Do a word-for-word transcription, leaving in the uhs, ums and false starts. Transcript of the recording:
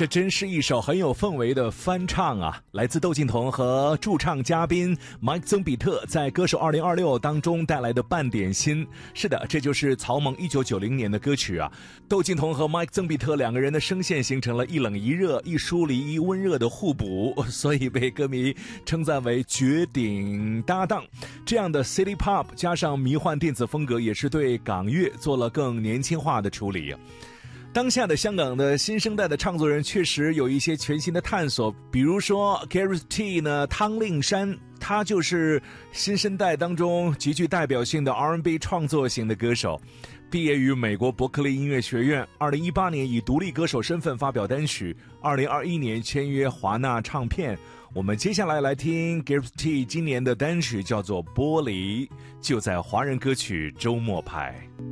这真是一首很有氛围的翻唱啊！来自窦靖童和驻唱嘉宾 Mike 曾比特在歌手二零二六当中带来的半点心。是的，这就是曹萌一九九零年的歌曲啊。窦靖童和 Mike 曾比特两个人的声线形成了一冷一热、一疏离一温热的互补，所以被歌迷称赞为绝顶搭档。这样的 City Pop 加上迷幻电子风格，也是对港乐做了更年轻化的处理。当下的香港的新生代的唱作人确实有一些全新的探索，比如说 Gareth T 呢，汤令山，他就是新生代当中极具代表性的 R and B 创作型的歌手，毕业于美国伯克利音乐学院，二零一八年以独立歌手身份发表单曲，二零二一年签约华纳唱片。我们接下来来听 Gareth T 今年的单曲叫做《玻璃》，就在华人歌曲周末派。